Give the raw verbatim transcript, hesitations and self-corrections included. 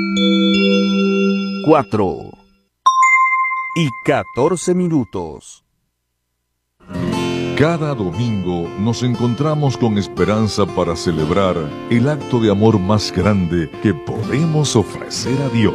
cuatro y catorce minutos. Cada domingo nos encontramos con esperanza para celebrar el acto de amor más grande que podemos ofrecer a Dios.